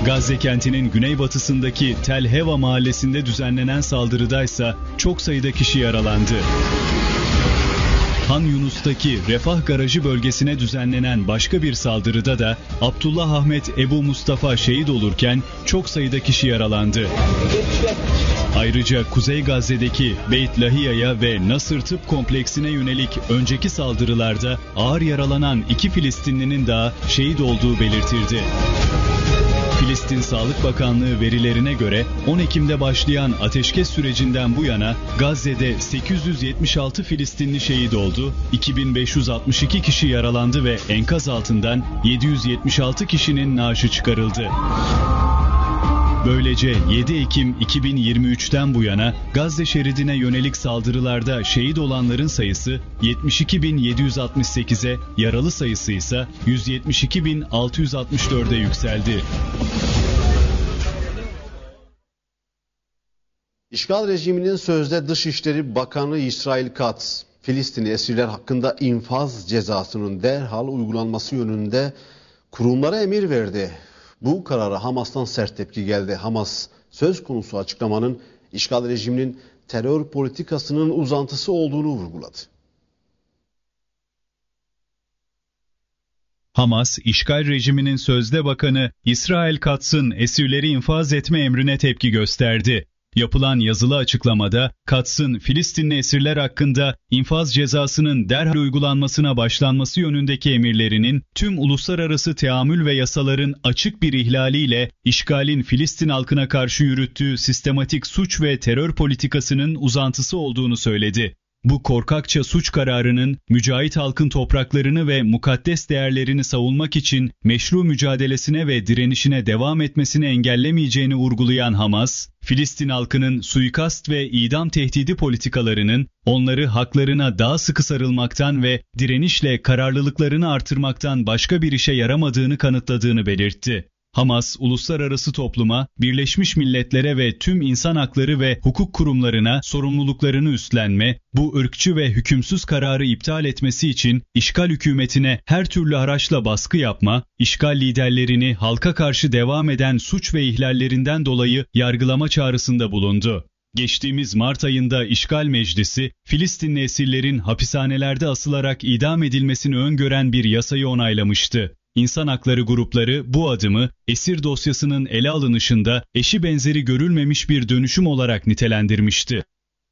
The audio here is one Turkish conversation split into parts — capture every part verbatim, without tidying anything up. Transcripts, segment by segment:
Gazze kentinin güneybatısındaki Tel Heva mahallesinde düzenlenen saldırıdaysa çok sayıda kişi yaralandı. Han Yunus'taki Refah Garajı bölgesine düzenlenen başka bir saldırıda da Abdullah Ahmet Ebu Mustafa şehit olurken çok sayıda kişi yaralandı. Ayrıca Kuzey Gazze'deki Beyt Lahiya'ya ve Nasır Tıp Kompleksine yönelik önceki saldırılarda ağır yaralanan iki Filistinlinin daha şehit olduğu belirtildi. Filistin Sağlık Bakanlığı verilerine göre on Ekim'de başlayan ateşkes sürecinden bu yana Gazze'de sekiz yüz yetmiş altı Filistinli şehit oldu, iki bin beş yüz altmış iki kişi yaralandı ve enkaz altından yedi yüz yetmiş altı kişinin naaşı çıkarıldı. Böylece yedi Ekim iki bin yirmi üç'ten bu yana Gazze şeridine yönelik saldırılarda şehit olanların sayısı yetmiş iki bin yedi yüz altmış sekiz'e, yaralı sayısı ise yüz yetmiş iki bin altı yüz altmış dört'e yükseldi. İşgal rejiminin sözde Dışişleri Bakanı İsrail Katz, Filistinli esirler hakkında infaz cezasının derhal uygulanması yönünde kurumlara emir verdi. Bu karara Hamas'tan sert tepki geldi. Hamas söz konusu açıklamanın işgal rejiminin terör politikasının uzantısı olduğunu vurguladı. Hamas, işgal rejiminin sözde bakanı İsrail Katz'ın esirleri infaz etme emrine tepki gösterdi. Yapılan yazılı açıklamada Katz'ın Filistinli esirler hakkında infaz cezasının derhal uygulanmasına başlanması yönündeki emirlerinin tüm uluslararası teamül ve yasaların açık bir ihlaliyle işgalin Filistin halkına karşı yürüttüğü sistematik suç ve terör politikasının uzantısı olduğunu söyledi. Bu korkakça suç kararının mücahit halkın topraklarını ve mukaddes değerlerini savunmak için meşru mücadelesine ve direnişine devam etmesini engellemeyeceğini vurgulayan Hamas, Filistin halkının suikast ve idam tehdidi politikalarının onları haklarına daha sıkı sarılmaktan ve direnişle kararlılıklarını artırmaktan başka bir işe yaramadığını kanıtladığını belirtti. Hamas, uluslararası topluma, Birleşmiş Milletler'e ve tüm insan hakları ve hukuk kurumlarına sorumluluklarını üstlenme, bu ırkçı ve hükümsüz kararı iptal etmesi için işgal hükümetine her türlü araçla baskı yapma, işgal liderlerini halka karşı devam eden suç ve ihlallerinden dolayı yargılama çağrısında bulundu. Geçtiğimiz Mart ayında İşgal Meclisi, Filistinli esirlerin hapishanelerde asılarak idam edilmesini öngören bir yasayı onaylamıştı. İnsan hakları grupları bu adımı esir dosyasının ele alınışında eşi benzeri görülmemiş bir dönüşüm olarak nitelendirmişti.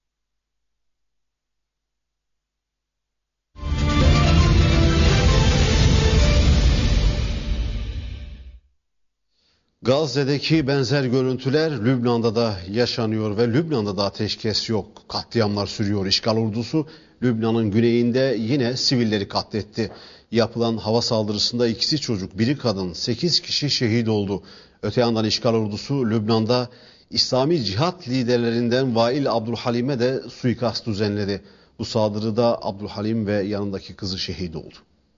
Gazze'deki benzer görüntüler Lübnan'da da yaşanıyor ve Lübnan'da da ateşkes yok. Katliamlar sürüyor. İşgal ordusu Lübnan'ın güneyinde yine sivilleri katletti. Yapılan hava saldırısında ikisi çocuk, biri kadın, sekiz kişi şehit oldu. Öte yandan işgal ordusu Lübnan'da İslami cihat liderlerinden Vail Abdülhalim'e de suikast düzenledi. Bu saldırıda Abdülhalim ve yanındaki kızı şehit oldu.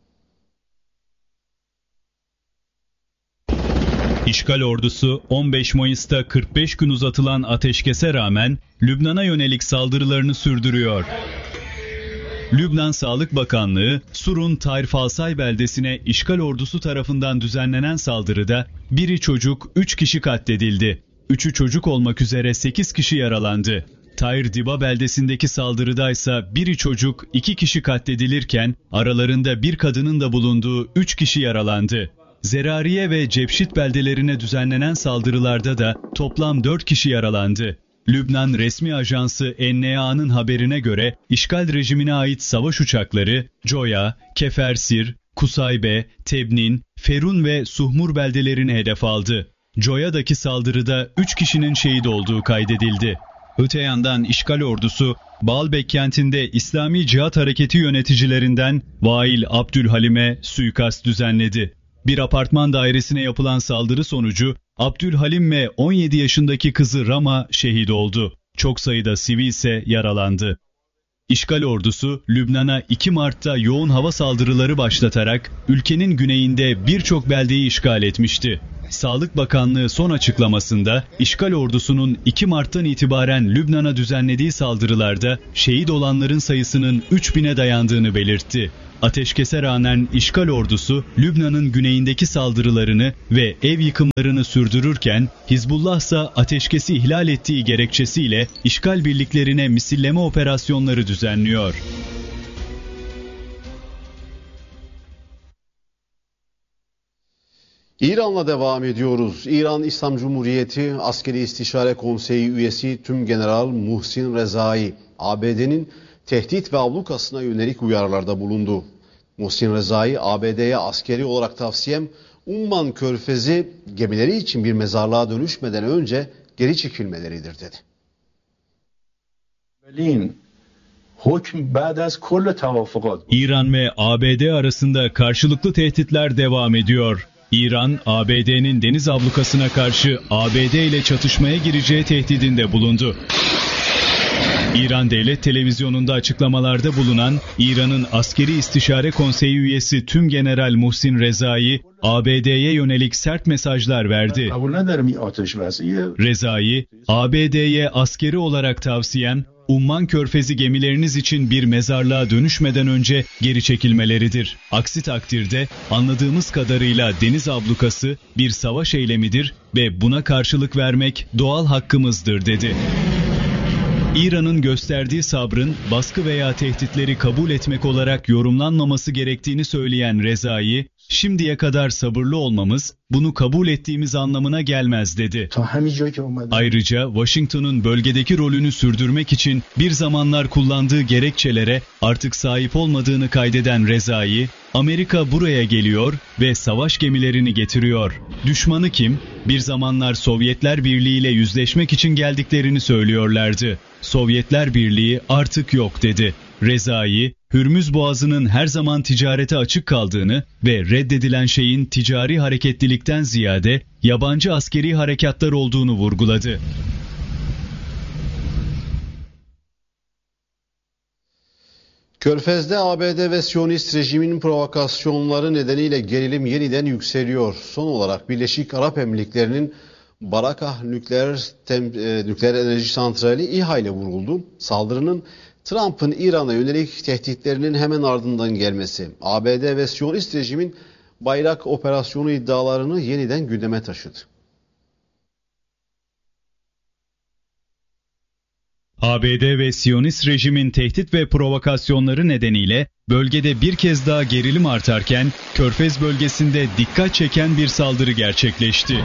İşgal ordusu on beş Mayıs'ta kırk beş gün uzatılan ateşkese rağmen Lübnan'a yönelik saldırılarını sürdürüyor. Lübnan Sağlık Bakanlığı, Sur'un Tair Falsay beldesine işgal ordusu tarafından düzenlenen saldırıda biri çocuk, üç kişi katledildi. Üçü çocuk olmak üzere sekiz kişi yaralandı. Tair Diba beldesindeki saldırıdaysa biri çocuk, iki kişi katledilirken aralarında bir kadının da bulunduğu üç kişi yaralandı. Zerariye ve Cebşit beldelerine düzenlenen saldırılarda da toplam dört kişi yaralandı. Lübnan resmi ajansı N N A'nın haberine göre işgal rejimine ait savaş uçakları Coya, Kefersir, Kusaybe, Tebnin, Ferun ve Suhmur beldelerini hedef aldı. Coya'daki saldırıda üç kişinin şehit olduğu kaydedildi. Öte yandan işgal ordusu Baalbek kentinde İslami Cihat Hareketi yöneticilerinden Vail Abdülhalim'e suikast düzenledi. Bir apartman dairesine yapılan saldırı sonucu Abdülhalim ve on yedi yaşındaki kızı Rama şehit oldu. Çok sayıda sivil ise yaralandı. İşgal ordusu Lübnan'a iki Mart'ta yoğun hava saldırıları başlatarak ülkenin güneyinde birçok beldeyi işgal etmişti. Sağlık Bakanlığı son açıklamasında işgal ordusunun iki Mart'tan itibaren Lübnan'a düzenlediği saldırılarda şehit olanların sayısının üç bine dayandığını belirtti. Ateşkese rağmen işgal ordusu Lübnan'ın güneyindeki saldırılarını ve ev yıkımlarını sürdürürken Hizbullah ise ateşkesi ihlal ettiği gerekçesiyle işgal birliklerine misilleme operasyonları düzenliyor. İran'la devam ediyoruz. İran İslam Cumhuriyeti Askeri İstişare Konseyi üyesi Tümgeneral Muhsin Rezai, A B D'nin tehdit ve ablukasına yönelik uyarılarda bulundu. Muhsin Rezai, A B D'ye askeri olarak tavsiyem Umman Körfezi gemileri için bir mezarlığa dönüşmeden önce geri çekilmeleridir dedi. İran ve A B D arasında karşılıklı tehditler devam ediyor. İran, A B D'nin deniz ablukasına karşı A B D ile çatışmaya gireceği tehdidinde bulundu. İran Devlet Televizyonu'nda açıklamalarda bulunan İran'ın Askeri İstişare Konseyi üyesi Tümgeneral Muhsin Rezai, A B D'ye yönelik sert mesajlar verdi. Rezai, A B D'ye askeri olarak tavsiyem, Umman Körfezi gemileriniz için bir mezarlığa dönüşmeden önce geri çekilmeleridir. Aksi takdirde anladığımız kadarıyla deniz ablukası bir savaş eylemidir ve buna karşılık vermek doğal hakkımızdır dedi. İran'ın gösterdiği sabrın baskı veya tehditleri kabul etmek olarak yorumlanmaması gerektiğini söyleyen Rezai, şimdiye kadar sabırlı olmamız bunu kabul ettiğimiz anlamına gelmez dedi. Ayrıca Washington'un bölgedeki rolünü sürdürmek için bir zamanlar kullandığı gerekçelere artık sahip olmadığını kaydeden Rezai, Amerika buraya geliyor ve savaş gemilerini getiriyor. Düşmanı kim? Bir zamanlar Sovyetler Birliği ile yüzleşmek için geldiklerini söylüyorlardı. Sovyetler Birliği artık yok dedi. Rezai, Hürmüz Boğazı'nın her zaman ticarete açık kaldığını ve reddedilen şeyin ticari hareketlilikten ziyade yabancı askeri harekatlar olduğunu vurguladı. Körfez'de A B D ve Siyonist rejimin provokasyonları nedeniyle gerilim yeniden yükseliyor. Son olarak Birleşik Arap Emirlikleri'nin Barakah nükleer, tem, e, nükleer enerji santrali İHA ile vuruldu. Saldırının Trump'ın İran'a yönelik tehditlerinin hemen ardından gelmesi, A B D ve Siyonist rejimin Bayrak operasyonu iddialarını yeniden gündeme taşıdı. A B D ve Siyonist rejimin tehdit ve provokasyonları nedeniyle bölgede bir kez daha gerilim artarken Körfez bölgesinde dikkat çeken bir saldırı gerçekleşti.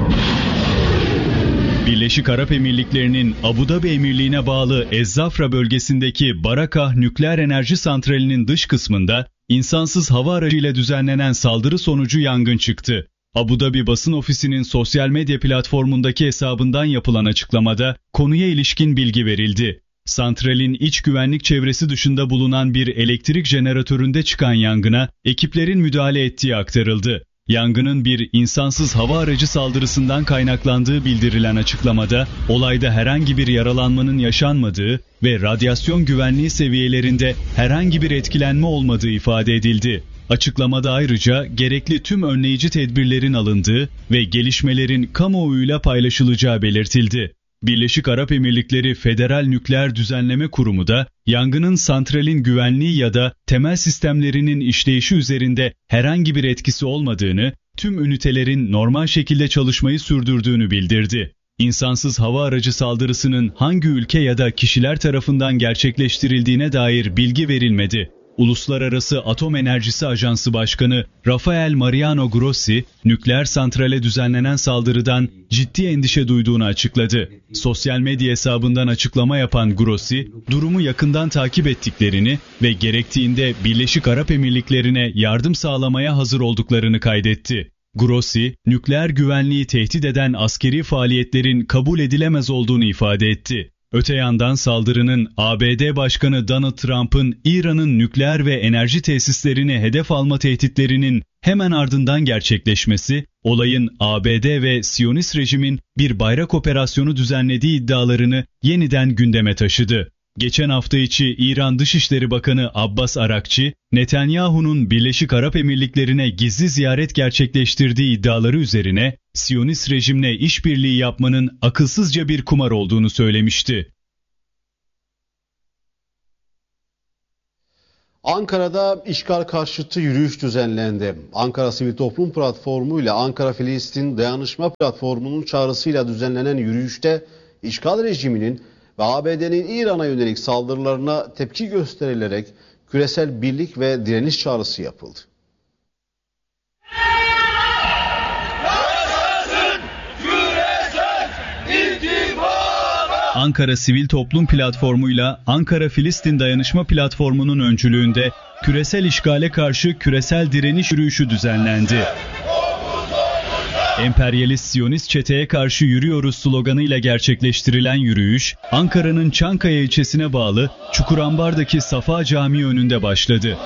Birleşik Arap Emirlikleri'nin Abu Dhabi Emirliği'ne bağlı Ez-Zafra bölgesindeki Barakah nükleer enerji santralinin dış kısmında insansız hava aracıyla düzenlenen saldırı sonucu yangın çıktı. Abu Dhabi basın ofisinin sosyal medya platformundaki hesabından yapılan açıklamada konuya ilişkin bilgi verildi. Santralin iç güvenlik çevresi dışında bulunan bir elektrik jeneratöründe çıkan yangına ekiplerin müdahale ettiği aktarıldı. Yangının bir insansız hava aracı saldırısından kaynaklandığı bildirilen açıklamada, olayda herhangi bir yaralanmanın yaşanmadığı ve radyasyon güvenliği seviyelerinde herhangi bir etkilenme olmadığı ifade edildi. Açıklamada ayrıca gerekli tüm önleyici tedbirlerin alındığı ve gelişmelerin kamuoyuyla paylaşılacağı belirtildi. Birleşik Arap Emirlikleri Federal Nükleer Düzenleme Kurumu da yangının santralin güvenliği ya da temel sistemlerinin işleyişi üzerinde herhangi bir etkisi olmadığını, tüm ünitelerin normal şekilde çalışmayı sürdürdüğünü bildirdi. İnsansız hava aracı saldırısının hangi ülke ya da kişiler tarafından gerçekleştirildiğine dair bilgi verilmedi. Uluslararası Atom Enerjisi Ajansı Başkanı Rafael Mariano Grossi, nükleer santrale düzenlenen saldırıdan ciddi endişe duyduğunu açıkladı. Sosyal medya hesabından açıklama yapan Grossi, durumu yakından takip ettiklerini ve gerektiğinde Birleşik Arap Emirlikleri'ne yardım sağlamaya hazır olduklarını kaydetti. Grossi, nükleer güvenliği tehdit eden askeri faaliyetlerin kabul edilemez olduğunu ifade etti. Öte yandan saldırının A B D Başkanı Donald Trump'ın İran'ın nükleer ve enerji tesislerini hedef alma tehditlerinin hemen ardından gerçekleşmesi, olayın A B D ve Siyonist rejimin bir bayrak operasyonu düzenlediği iddialarını yeniden gündeme taşıdı. Geçen hafta içi İran Dışişleri Bakanı Abbas Arakçi, Netanyahu'nun Birleşik Arap Emirlikleri'ne gizli ziyaret gerçekleştirdiği iddiaları üzerine Siyonist rejimle işbirliği yapmanın akılsızca bir kumar olduğunu söylemişti. Ankara'da işgal karşıtı yürüyüş düzenlendi. Ankara Sivil Toplum Platformu ile Ankara Filistin Dayanışma Platformu'nun çağrısıyla düzenlenen yürüyüşte işgal rejiminin ve A B D'nin İran'a yönelik saldırılarına tepki gösterilerek küresel birlik ve direniş çağrısı yapıldı. Ankara Sivil Toplum Platformu'yla Ankara Filistin Dayanışma Platformu'nun öncülüğünde küresel işgale karşı küresel direniş yürüyüşü düzenlendi. Emperyalist Siyonist çeteye karşı yürüyoruz sloganıyla gerçekleştirilen yürüyüş, Ankara'nın Çankaya ilçesine bağlı Çukurambar'daki Safa Camii önünde başladı.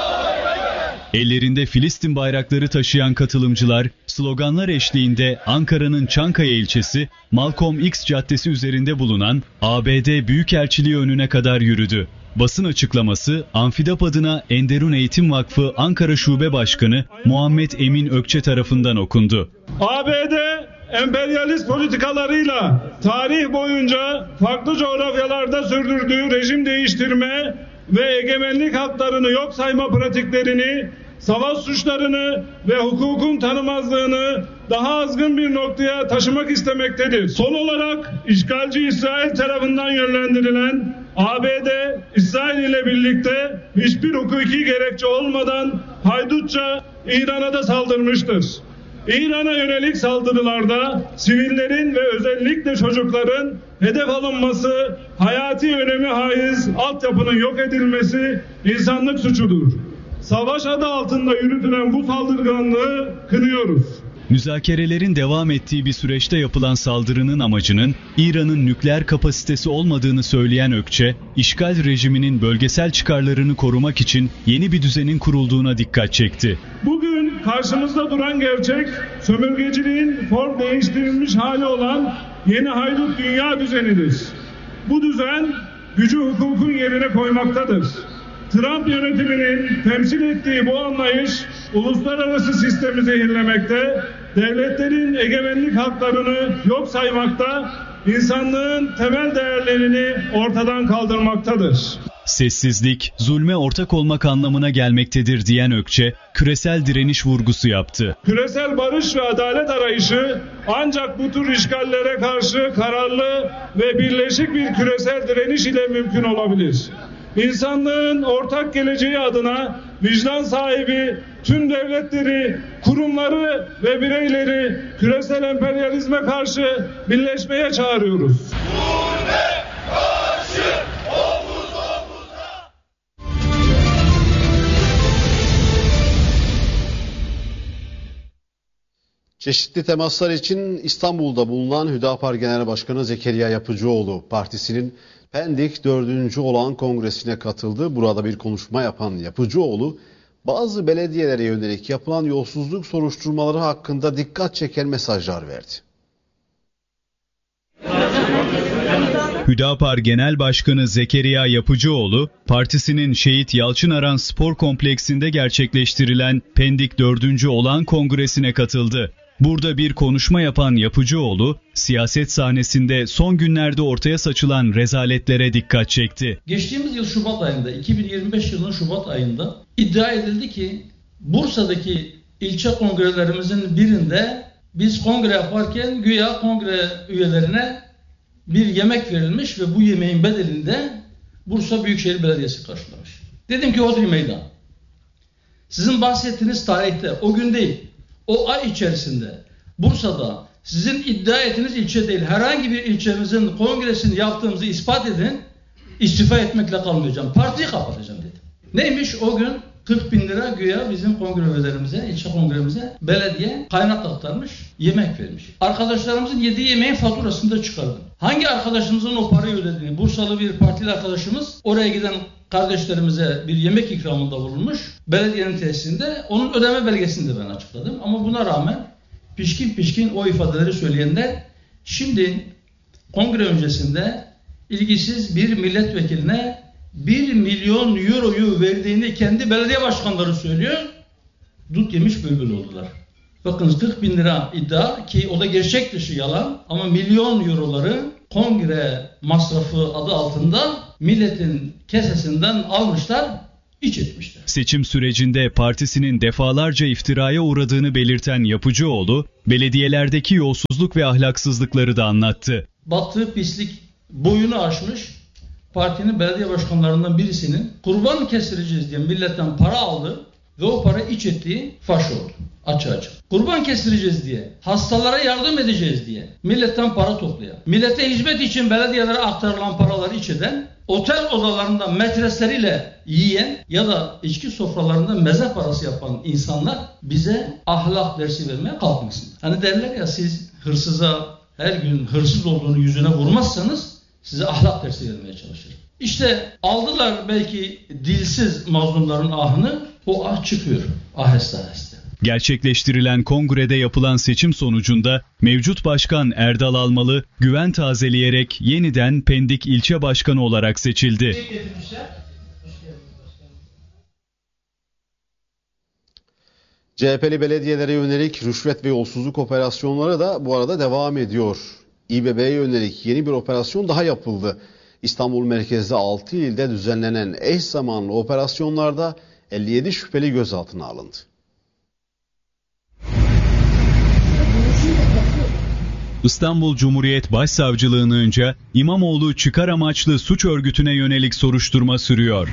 Ellerinde Filistin bayrakları taşıyan katılımcılar, sloganlar eşliğinde Ankara'nın Çankaya ilçesi, Malcolm X Caddesi üzerinde bulunan A B D Büyükelçiliği önüne kadar yürüdü. Basın açıklaması, Amfidap adına Enderun Eğitim Vakfı Ankara Şube Başkanı Muhammed Emin Ökçe tarafından okundu. A B D emperyalist politikalarıyla tarih boyunca farklı coğrafyalarda sürdürdüğü rejim değiştirme ve egemenlik haklarını yok sayma pratiklerini, savaş suçlarını ve hukukun tanımazlığını daha azgın bir noktaya taşımak istemektedir. Son olarak işgalci İsrail tarafından yönlendirilen A B D, İsrail ile birlikte hiçbir hukuki gerekçe olmadan haydutça İran'a da saldırmıştır. İran'a yönelik saldırılarda sivillerin ve özellikle çocukların hedef alınması, hayati önemi haiz altyapının yok edilmesi insanlık suçudur. Savaş adı altında yürütülen bu saldırganlığı kınıyoruz. Müzakerelerin devam ettiği bir süreçte yapılan saldırının amacının İran'ın nükleer kapasitesi olmadığını söyleyen Ökçe, işgal rejiminin bölgesel çıkarlarını korumak için yeni bir düzenin kurulduğuna dikkat çekti. Bugün karşımızda duran gerçek, sömürgeciliğin form değiştirilmiş hali olan yeni haydut dünya düzenidir. Bu düzen gücü hukukun yerine koymaktadır. Trump yönetiminin temsil ettiği bu anlayış uluslararası sistemi zehirlemekte, devletlerin egemenlik haklarını yok saymakta, insanlığın temel değerlerini ortadan kaldırmaktadır. Sessizlik, zulme ortak olmak anlamına gelmektedir diyen Ökçe, küresel direniş vurgusu yaptı. Küresel barış ve adalet arayışı ancak bu tür işgallere karşı kararlı ve birleşik bir küresel direniş ile mümkün olabilir. İnsanlığın ortak geleceği adına vicdan sahibi tüm devletleri, kurumları ve bireyleri küresel emperyalizme karşı birleşmeye çağırıyoruz. Çeşitli temaslar için İstanbul'da bulunan Hüdapar Genel Başkanı Zekeriya Yapıcıoğlu partisinin Pendik dördüncü Olağan Kongresi'ne katıldı. Burada bir konuşma yapan Yapıcıoğlu, bazı belediyelere yönelik yapılan yolsuzluk soruşturmaları hakkında dikkat çeken mesajlar verdi. Hüdapar Genel Başkanı Zekeriya Yapıcıoğlu, partisinin Şehit Yalçınaran Spor Kompleksinde gerçekleştirilen Pendik dördüncü Olağan Kongresi'ne katıldı. Burada bir konuşma yapan Yapıcıoğlu, siyaset sahnesinde son günlerde ortaya saçılan rezaletlere dikkat çekti. Geçtiğimiz yıl Şubat ayında, iki bin yirmi beş yılının Şubat ayında iddia edildi ki Bursa'daki ilçe kongrelerimizin birinde biz kongre yaparken güya kongre üyelerine bir yemek verilmiş ve bu yemeğin bedelinde Bursa Büyükşehir Belediyesi karşılamış. Dedim ki hodri meydan. Sizin bahsettiğiniz tarihte, o gün değil, o ay içerisinde Bursa'da sizin iddia ettiğiniz ilçe değil, herhangi bir ilçemizin kongresini yaptığımızı ispat edin, istifa etmekle kalmayacağım, partiyi kapatacağım dedim. Neymiş o gün? kırk bin lira güya bizim kongre üyelerimize, ilçe kongremize belediye kaynak aktarmış, yemek vermiş. Arkadaşlarımızın yediği yemeğin faturasını da çıkardım. Hangi arkadaşımızın o parayı ödediğini, Bursalı bir partili arkadaşımız oraya giden kardeşlerimize bir yemek ikramında bulunmuş. Belediyenin tesisinde onun ödeme belgesini de ben açıkladım. Ama buna rağmen pişkin pişkin o ifadeleri söyleyenler şimdi kongre öncesinde ilgisiz bir milletvekiline bir milyon euroyu verdiğini kendi belediye başkanları söylüyor. Dut yemiş bülbül oldular. Bakınız kırk bin lira iddia ki o da gerçek dışı yalan ama milyon euroları kongre masrafı adı altında milletin kesesinden almışlar. iç etmişler. Seçim sürecinde partisinin defalarca iftiraya uğradığını belirten Yapıcıoğlu, belediyelerdeki yolsuzluk ve ahlaksızlıkları da anlattı. Battığı pislik boyunu aşmış, partinin belediye başkanlarından birisinin kurban kestireceğiz diye milletten para aldı ve o para iç ettiği faş oldu. Açık açık. Kurban kestireceğiz diye, hastalara yardım edeceğiz diye milletten para toplayan, millete hizmet için belediyelere aktarılan paraları iç eden, otel odalarında metresleriyle yiyen ya da içki sofralarında meze parası yapan insanlar bize ahlak dersi vermeye kalkmasın. Hani derler ya, siz hırsıza her gün hırsız olduğunu yüzüne vurmazsanız size ahlak dersi vermeye çalışır. İşte aldılar belki dilsiz mazlumların ahını, o ah çıkıyor aheste aheste. Gerçekleştirilen kongrede yapılan seçim sonucunda mevcut başkan Erdal Almalı güven tazeleyerek yeniden Pendik ilçe başkanı olarak seçildi. C H P'li belediyelere yönelik rüşvet ve yolsuzluk operasyonları da bu arada devam ediyor. İBB'ye yönelik yeni bir operasyon daha yapıldı. İstanbul merkezde altı ilde düzenlenen eş zamanlı operasyonlarda elli yedi şüpheli gözaltına alındı. İstanbul Cumhuriyet Başsavcılığı'nca İmamoğlu çıkar amaçlı suç örgütüne yönelik soruşturma sürüyor.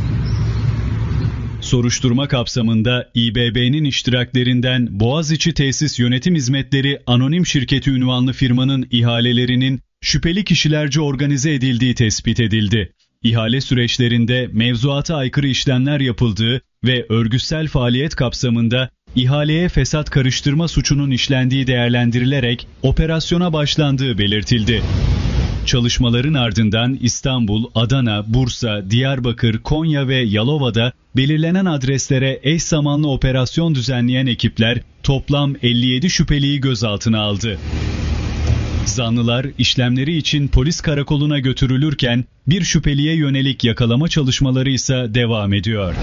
Soruşturma kapsamında İBB'nin iştiraklerinden Boğaziçi Tesis Yönetim Hizmetleri Anonim Şirketi unvanlı firmanın ihalelerinin şüpheli kişilerce organize edildiği tespit edildi. İhale süreçlerinde mevzuata aykırı işlemler yapıldığı ve örgütsel faaliyet kapsamında ihaleye fesat karıştırma suçunun işlendiği değerlendirilerek operasyona başlandığı belirtildi. Çalışmaların ardından İstanbul, Adana, Bursa, Diyarbakır, Konya ve Yalova'da belirlenen adreslere eş zamanlı operasyon düzenleyen ekipler toplam elli yedi şüpheliyi gözaltına aldı. Zanlılar işlemleri için polis karakoluna götürülürken bir şüpheliye yönelik yakalama çalışmaları ise devam ediyor.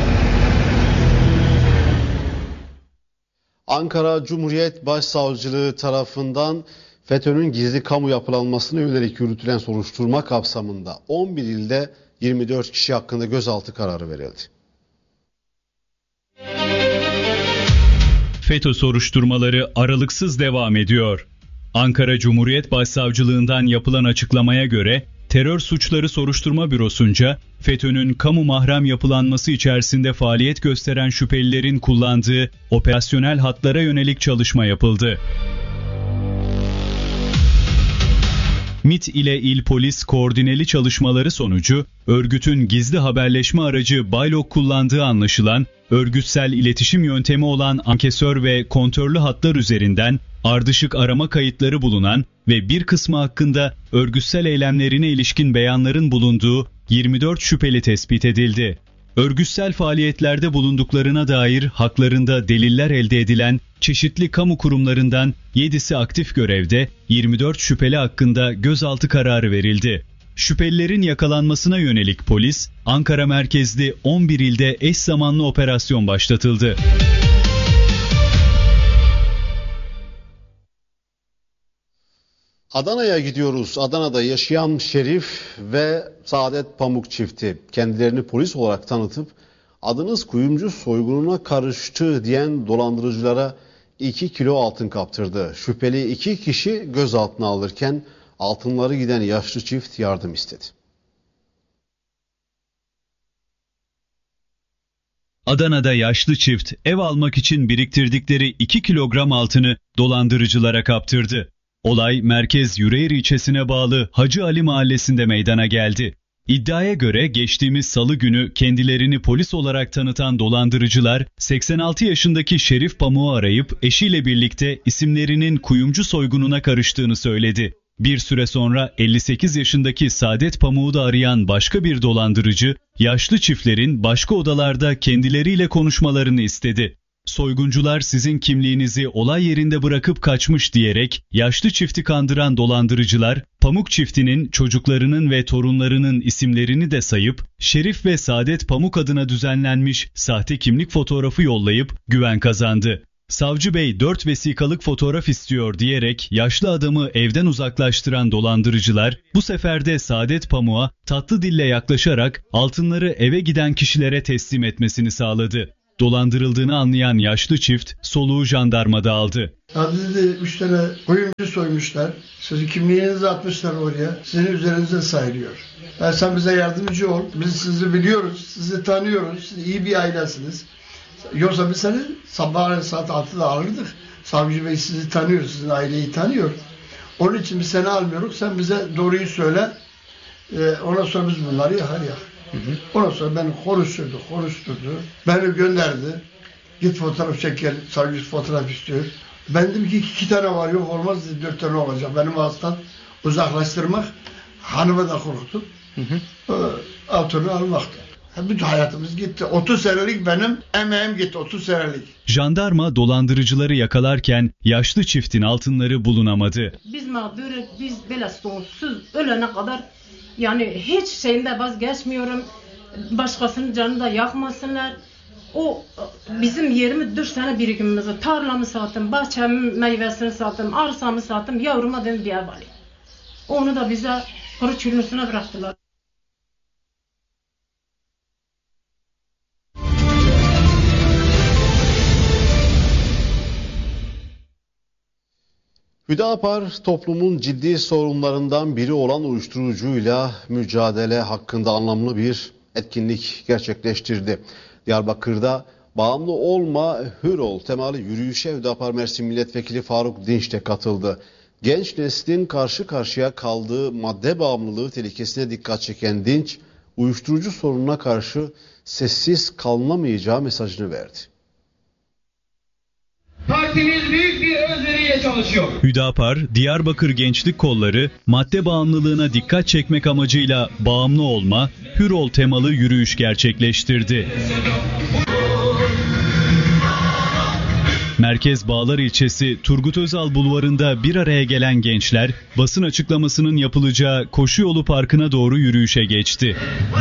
Ankara Cumhuriyet Başsavcılığı tarafından FETÖ'nün gizli kamu yapılanmasına yönelik yürütülen soruşturma kapsamında on bir ilde yirmi dört kişi hakkında gözaltı kararı verildi. FETÖ soruşturmaları aralıksız devam ediyor. Ankara Cumhuriyet Başsavcılığından yapılan açıklamaya göre Terör Suçları Soruşturma Bürosu'nca FETÖ'nün kamu mahrem yapılanması içerisinde faaliyet gösteren şüphelilerin kullandığı operasyonel hatlara yönelik çalışma yapıldı. MİT ile İl Polis koordineli çalışmaları sonucu örgütün gizli haberleşme aracı Baylok kullandığı anlaşılan örgütsel iletişim yöntemi olan ankesör ve kontörlü hatlar üzerinden ardışık arama kayıtları bulunan ve bir kısmı hakkında örgütsel eylemlerine ilişkin beyanların bulunduğu yirmi dört şüpheli tespit edildi. Örgütsel faaliyetlerde bulunduklarına dair haklarında deliller elde edilen çeşitli kamu kurumlarından yedisi aktif görevde, yirmi dört şüpheli hakkında gözaltı kararı verildi. Şüphelilerin yakalanmasına yönelik polis, Ankara merkezli on bir ilde eş zamanlı operasyon başlatıldı. Adana'ya gidiyoruz. Adana'da yaşayan Şerif ve Saadet Pamuk çifti kendilerini polis olarak tanıtıp adınız kuyumcu soygununa karıştı diyen dolandırıcılara iki kilo altın kaptırdı. Şüpheli iki kişi gözaltına alırken altınları giden yaşlı çift yardım istedi. Adana'da yaşlı çift ev almak için biriktirdikleri iki kilogram altını dolandırıcılara kaptırdı. Olay Merkez Yüreğir ilçesine bağlı Hacı Ali mahallesinde meydana geldi. İddiaya göre geçtiğimiz salı günü kendilerini polis olarak tanıtan dolandırıcılar seksen altı yaşındaki Şerif Pamuk'u arayıp eşiyle birlikte isimlerinin kuyumcu soygununa karıştığını söyledi. Bir süre sonra elli sekiz yaşındaki Saadet Pamuk'u da arayan başka bir dolandırıcı, yaşlı çiftlerin başka odalarda kendileriyle konuşmalarını istedi. Soyguncular sizin kimliğinizi olay yerinde bırakıp kaçmış diyerek yaşlı çifti kandıran dolandırıcılar, Pamuk çiftinin çocuklarının ve torunlarının isimlerini de sayıp Şerif ve Saadet Pamuk adına düzenlenmiş sahte kimlik fotoğrafı yollayıp güven kazandı. Savcı Bey dört vesikalık fotoğraf istiyor diyerek yaşlı adamı evden uzaklaştıran dolandırıcılar bu sefer de Saadet Pamuk'a tatlı dille yaklaşarak altınları eve giden kişilere teslim etmesini sağladı. Dolandırıldığını anlayan yaşlı çift soluğu jandarmada aldı. Ya dedi üç tane kuyumcu soymuşlar. Sizin kimliğinizi atmışlar oraya. Sizin üzerinize sayılıyor. Yani sen bize yardımcı ol. Biz sizi biliyoruz, sizi tanıyoruz. Siz iyi bir ailesiniz. Yoksa biz seni sabah saat altıda alırdık. Savcı Bey sizi tanıyor, sizin aileyi tanıyor. Onun için biz seni almıyoruz. Sen bize doğruyu söyle. Ee, ondan sonra biz bunları yakar yak. Ondan sonra beni konuşturdu, konuşturdu. Beni gönderdi. Git fotoğraf çek gel. Savcı fotoğraf istiyor. Ben dedim ki iki tane var yok olmaz dedi. Dört tane olacak. Benim hastam uzaklaştırmak. Hanımı da korktum. Hı hı. Altını almaktı. Bütün hayatımız gitti. otuz senelik benim emeğim gitti. otuz senelik. Jandarma dolandırıcıları yakalarken yaşlı çiftin altınları bulunamadı. Biz mağduruz, biz böyle sonsuz ölene kadar yani hiç şeyinde vazgeçmiyorum. Başkasının canını da yakmasınlar. O bizim yirmi dört sene birikimimizi, tarlamı sattım, bahçemin meyvesini sattım, arsamı sattım, yavruma dedim bir ev alayım. Onu da bize kuru çürünüsüne bıraktılar. Hüdapar toplumun ciddi sorunlarından biri olan uyuşturucuyla mücadele hakkında anlamlı bir etkinlik gerçekleştirdi. Diyarbakır'da bağımlı olma, hür ol temalı yürüyüşe Hüdapar Mersin Milletvekili Faruk Dinç de katıldı. Genç neslin karşı karşıya kaldığı madde bağımlılığı tehlikesine dikkat çeken Dinç, uyuşturucu sorununa karşı sessiz kalınamayacağı mesajını verdi. Partimiz büyük bir özveriyle çalışıyor. Hüdapar, Diyarbakır Gençlik Kolları, madde bağımlılığına dikkat çekmek amacıyla bağımlı olma, hür ol temalı yürüyüş gerçekleştirdi. Merkez Bağlar ilçesi Turgut Özal Bulvarı'nda bir araya gelen gençler, basın açıklamasının yapılacağı Koşuyolu Parkı'na doğru yürüyüşe geçti.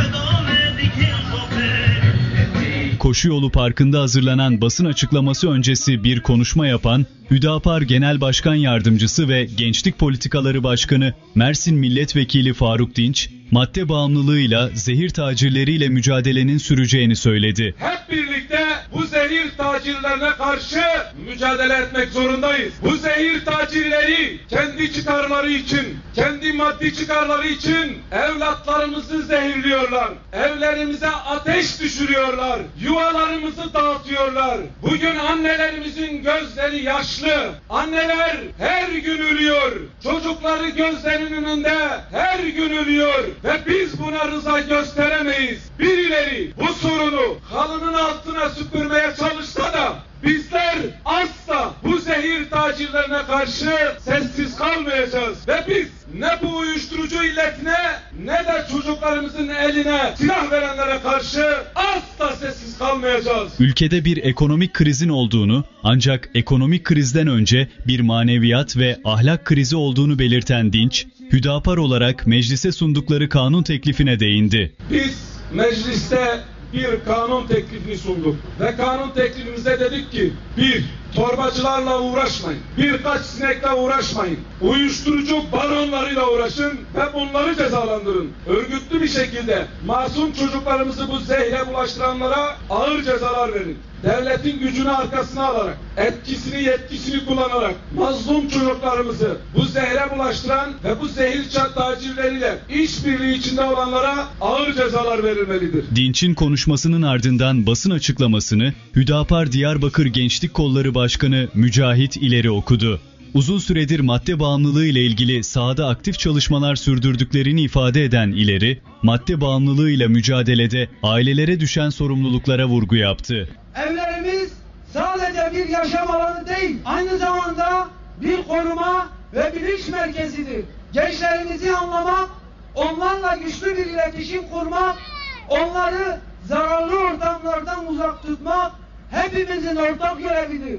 Koşuyolu Parkı'nda hazırlanan basın açıklaması öncesi bir konuşma yapan Hüdapar Genel Başkan Yardımcısı ve Gençlik Politikaları Başkanı Mersin Milletvekili Faruk Dinç, madde bağımlılığıyla zehir tacirleriyle mücadelenin süreceğini söyledi. Hep birlikte bu zehir tacirlerine karşı mücadele etmek zorundayız. Bu zehir tacirleri kendi çıkarları için, kendi maddi çıkarları için evlatlarımızı zehirliyorlar. Evlerimize ateş düşürüyorlar. Yuvalarımızı dağıtıyorlar. Bugün annelerimizin gözleri yaşlı. Anneler her gün ölüyor. Çocukları gözlerinin önünde her gün ölüyor. Ve biz buna rıza gösteremeyiz. Birileri bu sorunu halının altına süpürmeye çalışsa da bizler asla bu zehir tacirlerine karşı sessiz kalmayacağız. Ve biz ne bu uyuşturucu illetine ne de çocuklarımızın eline silah verenlere karşı asla sessiz kalmayacağız. Ülkede bir ekonomik krizin olduğunu, ancak ekonomik krizden önce bir maneviyat ve ahlak krizi olduğunu belirten Dinç, Hüdapar olarak meclise sundukları kanun teklifine değindi. Biz mecliste bir kanun teklifini sunduk ve kanun teklifimizde dedik ki bir, torbacılarla uğraşmayın, birkaç sinekle uğraşmayın, uyuşturucu baronlarıyla uğraşın ve bunları cezalandırın. Örgütlü bir şekilde masum çocuklarımızı bu zehre bulaştıranlara ağır cezalar verin. Devletin gücünü arkasına alarak, etkisini yetkisini kullanarak mazlum çocuklarımızı bu zehre bulaştıran ve bu zehir tacirleriyle işbirliği içinde olanlara ağır cezalar verilmelidir. Dinç'in konuşmasının ardından basın açıklamasını Hüdapar Diyarbakır Gençlik Kolları Başkanı Mücahit İleri okudu. Uzun süredir madde bağımlılığı ile ilgili sahada aktif çalışmalar sürdürdüklerini ifade eden İleri, madde bağımlılığıyla mücadelede ailelere düşen sorumluluklara vurgu yaptı. Evlerimiz sadece bir yaşam alanı değil, aynı zamanda bir koruma ve bilinç merkezidir. Gençlerimizi anlamak, onlarla güçlü bir iletişim kurmak, onları zararlı ortamlardan uzak tutmak hepimizin ortak görevidir.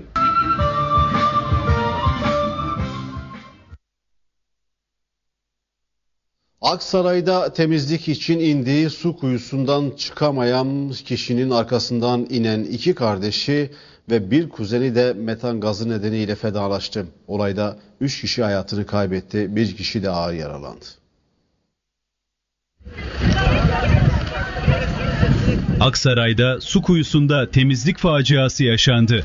Aksaray'da temizlik için indiği su kuyusundan çıkamayan kişinin arkasından inen iki kardeşi ve bir kuzeni de metan gazı nedeniyle fedalaştı. Olayda üç kişi hayatını kaybetti, bir kişi de ağır yaralandı. Aksaray'da su kuyusunda temizlik faciası yaşandı.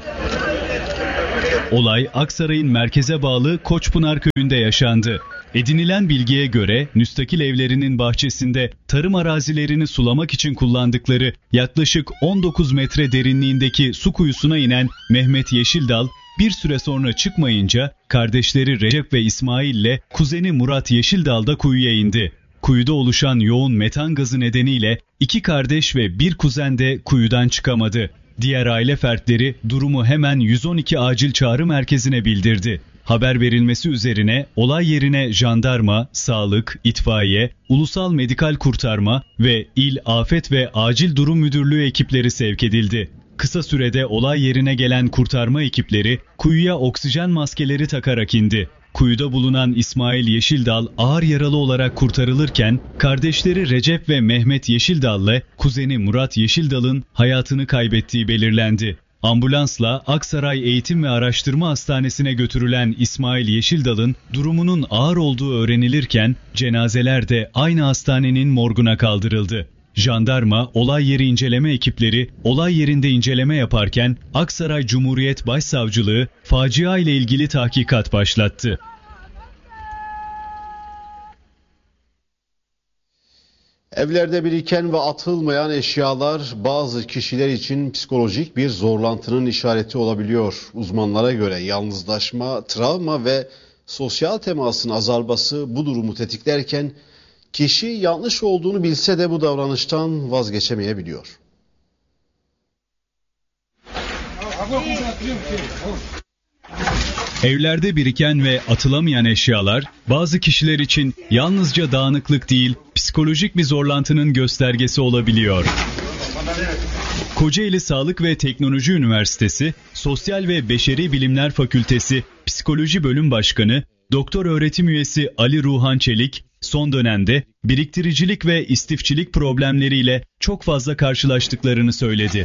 Olay Aksaray'ın merkeze bağlı Koçpınar köyünde yaşandı. Edinilen bilgiye göre müstakil evlerinin bahçesinde tarım arazilerini sulamak için kullandıkları yaklaşık on dokuz metre derinliğindeki su kuyusuna inen Mehmet Yeşildal bir süre sonra çıkmayınca kardeşleri Recep ve İsmail ile kuzeni Murat Yeşildal da kuyuya indi. Kuyuda oluşan yoğun metan gazı nedeniyle iki kardeş ve bir kuzen de kuyudan çıkamadı. Diğer aile fertleri durumu hemen yüz on iki acil çağrı merkezine bildirdi. Haber verilmesi üzerine olay yerine jandarma, sağlık, itfaiye, ulusal medikal kurtarma ve il afet ve acil durum müdürlüğü ekipleri sevk edildi. Kısa sürede olay yerine gelen kurtarma ekipleri kuyuya oksijen maskeleri takarak indi. Kuyuda bulunan İsmail Yeşildal ağır yaralı olarak kurtarılırken kardeşleri Recep ve Mehmet Yeşildal'le kuzeni Murat Yeşildal'ın hayatını kaybettiği belirlendi. Ambulansla Aksaray Eğitim ve Araştırma Hastanesi'ne götürülen İsmail Yeşildal'ın durumunun ağır olduğu öğrenilirken cenazeler de aynı hastanenin morguna kaldırıldı. Jandarma, olay yeri inceleme ekipleri olay yerinde inceleme yaparken Aksaray Cumhuriyet Başsavcılığı facia ile ilgili tahkikat başlattı. Evlerde biriken ve atılmayan eşyalar bazı kişiler için psikolojik bir zorlantının işareti olabiliyor. Uzmanlara göre yalnızlaşma, travma ve sosyal temasın azalması bu durumu tetiklerken kişi yanlış olduğunu bilse de bu davranıştan vazgeçemeyebiliyor. Evlerde biriken ve atılamayan eşyalar bazı kişiler için yalnızca dağınıklık değil, psikolojik bir zorlantının göstergesi olabiliyor. Kocaeli Sağlık ve Teknoloji Üniversitesi Sosyal ve Beşeri Bilimler Fakültesi Psikoloji Bölüm Başkanı Doktor Öğretim Üyesi Ali Ruhan Çelik, son dönemde biriktiricilik ve istifçilik problemleriyle çok fazla karşılaştıklarını söyledi.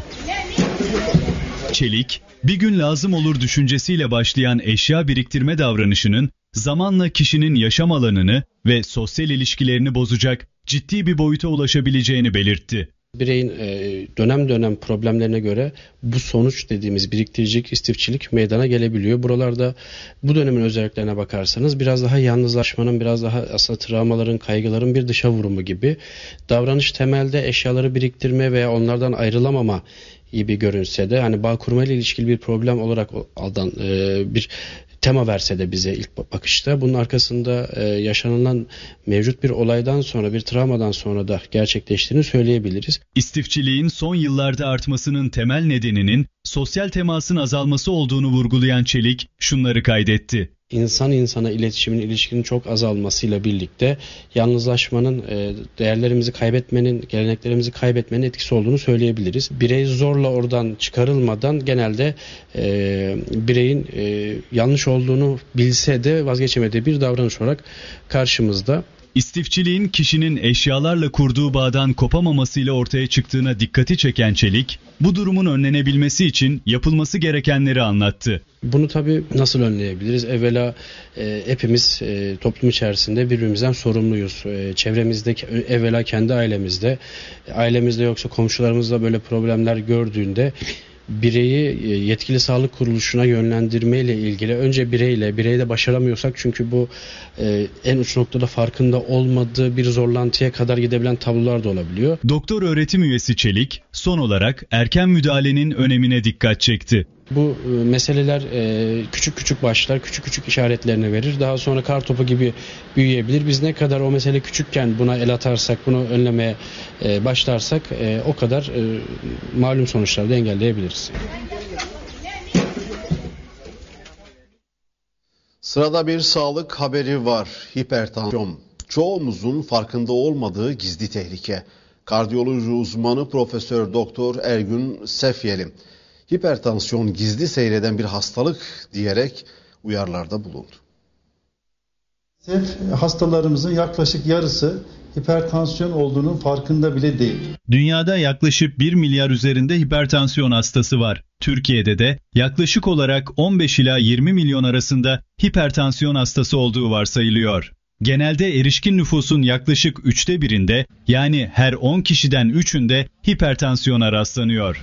Çelik, bir gün lazım olur düşüncesiyle başlayan eşya biriktirme davranışının zamanla kişinin yaşam alanını ve sosyal ilişkilerini bozacak ciddi bir boyuta ulaşabileceğini belirtti. Bireyin dönem dönem problemlerine göre bu sonuç dediğimiz biriktiricilik, istifçilik meydana gelebiliyor. Buralarda bu dönemin özelliklerine bakarsanız biraz daha yalnızlaşmanın, biraz daha aslında travmaların, kaygıların bir dışa vurumu gibi. Davranış temelde eşyaları biriktirme veya onlardan ayrılamama gibi görünse de hani bağ kurmayla ilişkili bir problem olarak aldan e, bir tema verse de bize ilk bakışta bunun arkasında e, yaşanılan mevcut bir olaydan sonra, bir travmadan sonra da gerçekleştiğini söyleyebiliriz. İstifçiliğin son yıllarda artmasının temel nedeninin sosyal temasın azalması olduğunu vurgulayan Çelik şunları kaydetti. İnsan insana iletişimin, ilişkinin çok azalmasıyla birlikte yalnızlaşmanın, değerlerimizi kaybetmenin, geleneklerimizi kaybetmenin etkisi olduğunu söyleyebiliriz. Birey zorla oradan çıkarılmadan genelde e, bireyin e, yanlış olduğunu bilse de vazgeçemediği bir davranış olarak karşımızda. İstifçiliğin kişinin eşyalarla kurduğu bağdan kopamamasıyla ortaya çıktığına dikkati çeken Çelik, bu durumun önlenebilmesi için yapılması gerekenleri anlattı. Bunu tabii nasıl önleyebiliriz? Evvela e, hepimiz e, toplum içerisinde birbirimizden sorumluyuz. E, çevremizdeki, evvela kendi ailemizde, ailemizde yoksa komşularımızda böyle problemler gördüğünde bireyi yetkili sağlık kuruluşuna yönlendirmeyle ilgili önce bireyle, bireyde başaramıyorsak çünkü bu e, en uç noktada farkında olmadığı bir zorlantıya kadar gidebilen tablolar da olabiliyor. Doktor öğretim üyesi Çelik son olarak erken müdahalenin önemine dikkat çekti. Bu e, meseleler e, küçük küçük başlar, küçük küçük işaretlerini verir. Daha sonra kar topu gibi büyüyebilir. Biz ne kadar o mesele küçükken buna el atarsak, bunu önlemeye e, başlarsak e, o kadar e, malum sonuçları da engelleyebiliriz. Sırada bir sağlık haberi var. Hipertansiyon. Çoğumuzun farkında olmadığı gizli tehlike. Kardiyoloji uzmanı Profesör Doktor Ergün Sefyeli, hipertansiyon gizli seyreden bir hastalık diyerek uyarılarda bulundu. Hastalarımızın yaklaşık yarısı hipertansiyon olduğunun farkında bile değil. Dünyada yaklaşık bir milyar üzerinde hipertansiyon hastası var. Türkiye'de de yaklaşık olarak on beş ila yirmi milyon arasında hipertansiyon hastası olduğu varsayılıyor. Genelde erişkin nüfusun yaklaşık üçte birinde, yani her on kişiden üçünde hipertansiyona rastlanıyor.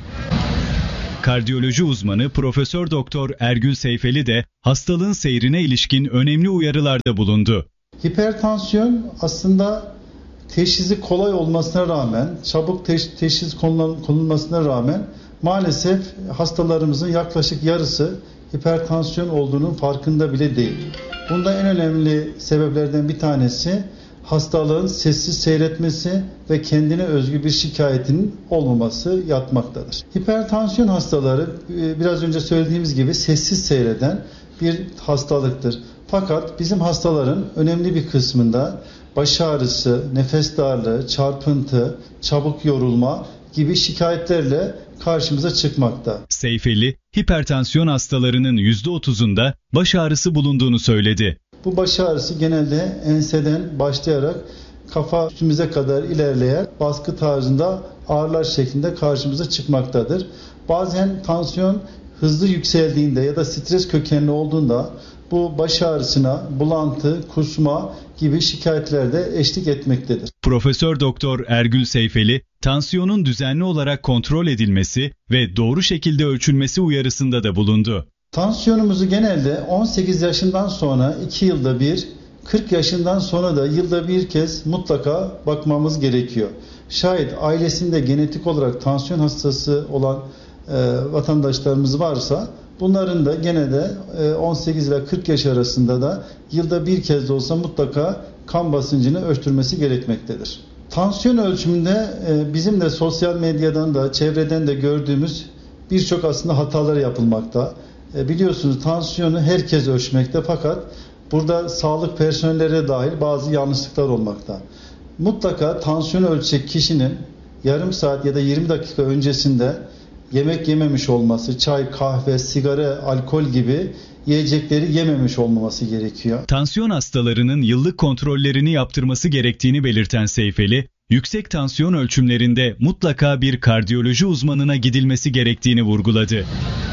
Kardiyoloji uzmanı Profesör Doktor Ergün Seyfeli de hastalığın seyrine ilişkin önemli uyarılarda bulundu. Hipertansiyon aslında teşhisi kolay olmasına rağmen, çabuk teş- teşhis konulmasına rağmen maalesef hastalarımızın yaklaşık yarısı hipertansiyon olduğunun farkında bile değil. Bunda en önemli sebeplerden bir tanesi hastalığın sessiz seyretmesi ve kendine özgü bir şikayetinin olmaması yatmaktadır. Hipertansiyon hastaları biraz önce söylediğimiz gibi sessiz seyreden bir hastalıktır. Fakat bizim hastaların önemli bir kısmında baş ağrısı, nefes darlığı, çarpıntı, çabuk yorulma gibi şikayetlerle karşımıza çıkmakta. Seyfeli, hipertansiyon hastalarının yüzde otuzunda baş ağrısı bulunduğunu söyledi. Bu baş ağrısı genelde enseden başlayarak kafa üstümüze kadar ilerleyen baskı tarzında ağrılar şeklinde karşımıza çıkmaktadır. Bazen tansiyon hızlı yükseldiğinde ya da stres kökenli olduğunda bu baş ağrısına bulantı, kusma gibi şikayetler de eşlik etmektedir. Profesör Doktor Ergün Seyfeli, tansiyonun düzenli olarak kontrol edilmesi ve doğru şekilde ölçülmesi uyarısında da bulundu. Tansiyonumuzu genelde on sekiz yaşından sonra iki yılda bir, kırk yaşından sonra da yılda bir kez mutlaka bakmamız gerekiyor. Şayet ailesinde genetik olarak tansiyon hastası olan e, vatandaşlarımız varsa bunların da gene de e, on sekiz ile kırk yaş arasında da yılda bir kez de olsa mutlaka kan basıncını ölçtürmesi gerekmektedir. Tansiyon ölçümünde e, bizim de sosyal medyadan da çevreden de gördüğümüz birçok aslında hatalar yapılmakta. E, biliyorsunuz tansiyonu herkes ölçmekte fakat burada sağlık personelleri dahil bazı yanlışlıklar olmakta. Mutlaka tansiyonu ölçecek kişinin yarım saat ya da yirmi dakika öncesinde yemek yememiş olması, çay, kahve, sigara, alkol gibi yiyecekleri yememiş olmaması gerekiyor. Tansiyon hastalarının yıllık kontrollerini yaptırması gerektiğini belirten Seyfeli, yüksek tansiyon ölçümlerinde mutlaka bir kardiyoloji uzmanına gidilmesi gerektiğini vurguladı.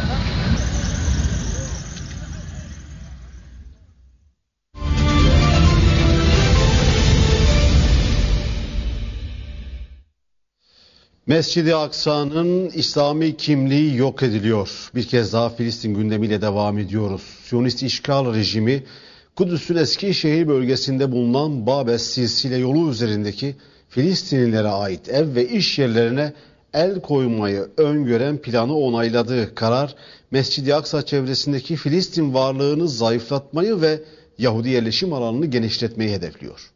Mescid-i Aksa'nın İslami kimliği yok ediliyor. Bir kez daha Filistin gündemiyle devam ediyoruz. Siyonist işgal rejimi Kudüs'ün eski şehir bölgesinde bulunan Babes Silsile yolu üzerindeki Filistinlilere ait ev ve iş yerlerine el koymayı öngören planı onayladı. Karar, Mescid-i Aksa çevresindeki Filistin varlığını zayıflatmayı ve Yahudi yerleşim alanını genişletmeyi hedefliyor.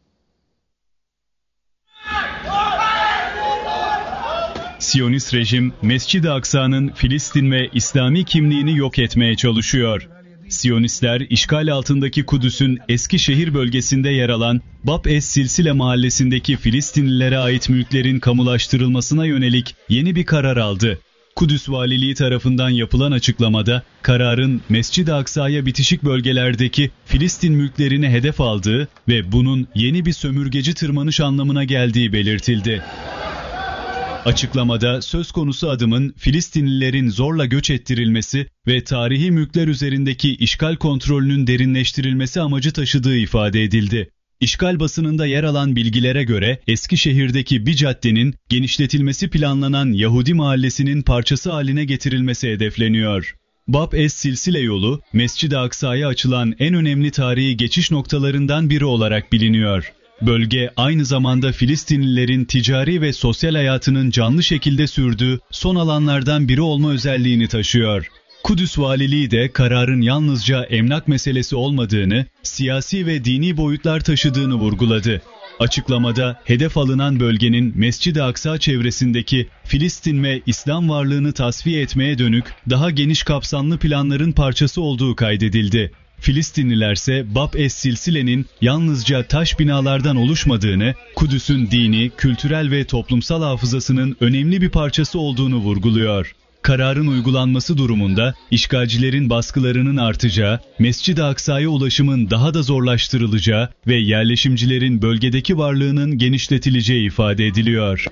Siyonist rejim, Mescid-i Aksa'nın Filistin ve İslami kimliğini yok etmeye çalışıyor. Siyonistler, işgal altındaki Kudüs'ün eski şehir bölgesinde yer alan Bab es Silsile mahallesindeki Filistinlilere ait mülklerin kamulaştırılmasına yönelik yeni bir karar aldı. Kudüs Valiliği tarafından yapılan açıklamada, kararın Mescid-i Aksa'ya bitişik bölgelerdeki Filistin mülklerini hedef aldığı ve bunun yeni bir sömürgeci tırmanış anlamına geldiği belirtildi. Açıklamada söz konusu adımın Filistinlilerin zorla göç ettirilmesi ve tarihi mülkler üzerindeki işgal kontrolünün derinleştirilmesi amacı taşıdığı ifade edildi. İşgal basınında yer alan bilgilere göre Eskişehir'deki bir caddenin genişletilmesi planlanan Yahudi mahallesinin parçası haline getirilmesi hedefleniyor. Bab es Silsile yolu, Mescid-i Aksa'ya açılan en önemli tarihi geçiş noktalarından biri olarak biliniyor. Bölge aynı zamanda Filistinlilerin ticari ve sosyal hayatının canlı şekilde sürdüğü son alanlardan biri olma özelliğini taşıyor. Kudüs Valiliği de kararın yalnızca emlak meselesi olmadığını, siyasi ve dini boyutlar taşıdığını vurguladı. Açıklamada hedef alınan bölgenin Mescid-i Aksa çevresindeki Filistin ve İslam varlığını tasfiye etmeye dönük daha geniş kapsamlı planların parçası olduğu kaydedildi. Filistinlilerse Bab es Silsile'nin yalnızca taş binalardan oluşmadığını, Kudüs'ün dini, kültürel ve toplumsal hafızasının önemli bir parçası olduğunu vurguluyor. kararın uygulanması durumunda işgalcilerin baskılarının artacağı, Mescid-i Aksa'ya ulaşımın daha da zorlaştırılacağı ve yerleşimcilerin bölgedeki varlığının genişletileceği ifade ediliyor.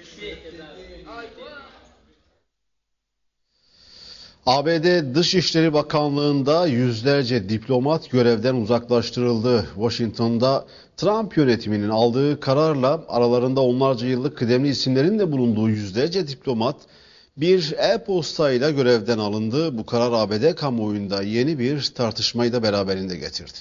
A B D Dışişleri Bakanlığı'nda yüzlerce diplomat görevden uzaklaştırıldı. Washington'da Trump yönetiminin aldığı kararla aralarında onlarca yıllık kıdemli isimlerin de bulunduğu yüzlerce diplomat bir e-postayla görevden alındı. Bu karar A B D kamuoyunda yeni bir tartışmayı da beraberinde getirdi.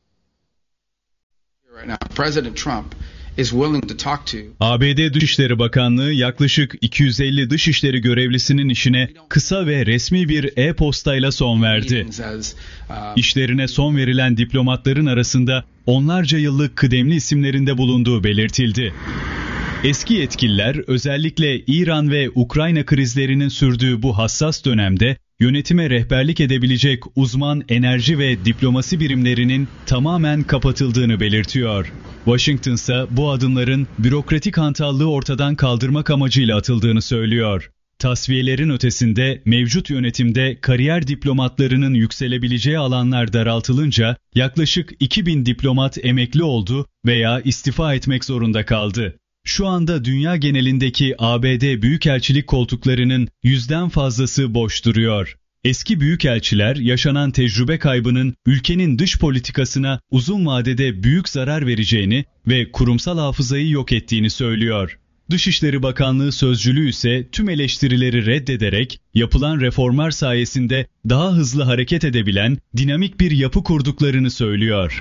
President Trump is willing to talk to. A B D Dışişleri Bakanlığı yaklaşık iki yüz elli dışişleri görevlisinin işine kısa ve resmi bir e-postayla son verdi. İşlerine son verilen diplomatların arasında onlarca yıllık kıdemli isimlerin de bulunduğu belirtildi. Eski yetkililer özellikle İran ve Ukrayna krizlerinin sürdüğü bu hassas dönemde yönetime rehberlik edebilecek uzman enerji ve diplomasi birimlerinin tamamen kapatıldığını belirtiyor. Washington ise bu adımların bürokratik hantallığı ortadan kaldırmak amacıyla atıldığını söylüyor. Tasfiyelerin ötesinde mevcut yönetimde kariyer diplomatlarının yükselebileceği alanlar daraltılınca yaklaşık iki bin diplomat emekli oldu veya istifa etmek zorunda kaldı. Şu anda dünya genelindeki A B D büyükelçilik koltuklarının yüzden fazlası boş duruyor. Eski büyükelçiler yaşanan tecrübe kaybının ülkenin dış politikasına uzun vadede büyük zarar vereceğini ve kurumsal hafızayı yok ettiğini söylüyor. Dışişleri Bakanlığı sözcülüğü ise tüm eleştirileri reddederek yapılan reformlar sayesinde daha hızlı hareket edebilen dinamik bir yapı kurduklarını söylüyor.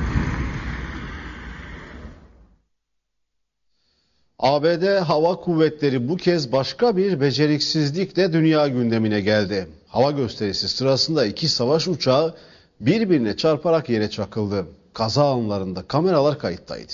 A B D Hava Kuvvetleri bu kez başka bir beceriksizlikle dünya gündemine geldi. Hava gösterisi sırasında iki savaş uçağı birbirine çarparak yere çakıldı. Kaza anlarında kameralar kayıttaydı.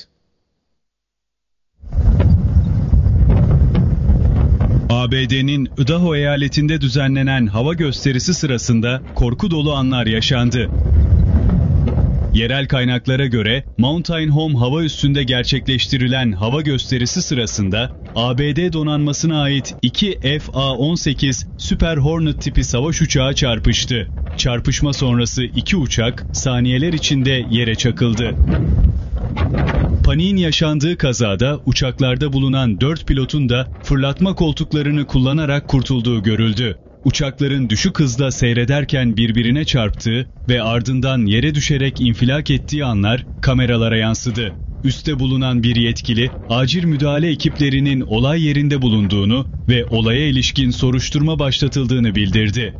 A B D'nin Idaho eyaletinde düzenlenen hava gösterisi sırasında korku dolu anlar yaşandı. Yerel kaynaklara göre Mountain Home hava üssünde gerçekleştirilen hava gösterisi sırasında A B D donanmasına ait iki F A on sekiz Super Hornet tipi savaş uçağı çarpıştı. Çarpışma sonrası iki uçak saniyeler içinde yere çakıldı. Paniğin yaşandığı kazada uçaklarda bulunan dört pilotun da fırlatma koltuklarını kullanarak kurtulduğu görüldü. Uçakların düşük hızla seyrederken birbirine çarptığı ve ardından yere düşerek infilak ettiği anlar kameralara yansıdı. Üste bulunan bir yetkili, acil müdahale ekiplerinin olay yerinde bulunduğunu ve olaya ilişkin soruşturma başlatıldığını bildirdi.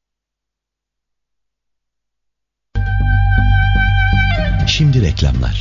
Şimdi reklamlar.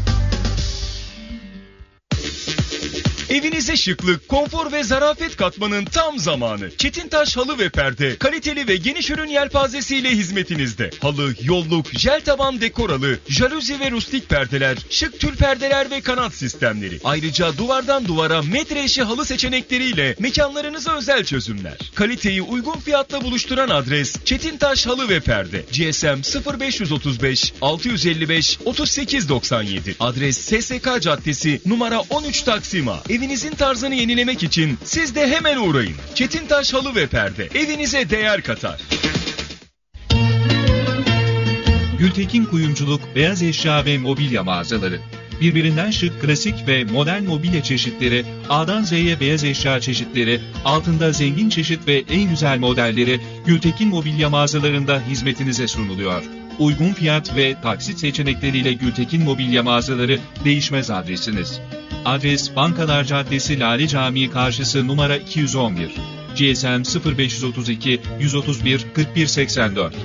Evinize şıklık, konfor ve zarafet katmanın tam zamanı. Çetintaş Halı ve Perde, kaliteli ve geniş ürün yelpazesiyle hizmetinizde. Halı, yolluk, jel tavan dekor halı, jaluzi ve rustik perdeler, şık tül perdeler ve kanat sistemleri. Ayrıca duvardan duvara metre eşi halı seçenekleriyle mekanlarınıza özel çözümler. Kaliteyi uygun fiyatla buluşturan adres Çetintaş Halı ve Perde. G S M sıfır beş otuz beş altı yüz elli beş otuz sekiz doksan yedi. Adres S S K Caddesi numara on üç Taksim A. Evinizin tarzını yenilemek için siz de hemen uğrayın. Çetintaş Halı ve Perde evinize değer katar. Gültekin Kuyumculuk, beyaz eşya ve mobilya mağazaları. Birbirinden şık, klasik ve modern mobilya çeşitleri, A'dan Z'ye beyaz eşya çeşitleri, altında zengin çeşit ve en güzel modelleri Gültekin Mobilya mağazalarında hizmetinize sunuluyor. Uygun fiyat ve taksit seçenekleriyle Gültekin Mobilya mağazaları değişmez adresiniz. Adres Bankalar Caddesi Lale Camii karşısı numara iki yüz on bir. G S M sıfır beş otuz iki yüz otuz bir kırk bir seksen dört.